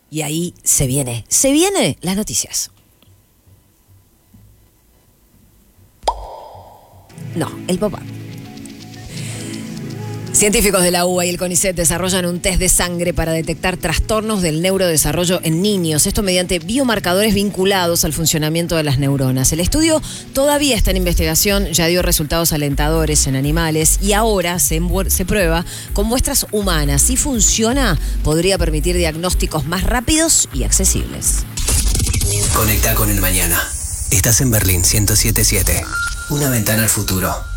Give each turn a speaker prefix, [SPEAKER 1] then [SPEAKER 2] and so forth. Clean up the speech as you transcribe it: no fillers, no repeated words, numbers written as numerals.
[SPEAKER 1] Y ahí se viene las noticias. No, el papá. Científicos de la UBA y el CONICET desarrollan un test de sangre para detectar trastornos del neurodesarrollo en niños. Esto mediante biomarcadores vinculados al funcionamiento de las neuronas. El estudio todavía está en investigación, ya dio resultados alentadores en animales y ahora se prueba con muestras humanas. Si funciona, podría permitir diagnósticos más rápidos y accesibles.
[SPEAKER 2] Conecta con el mañana. Estás en Berlín 107.7. Una ventana al futuro.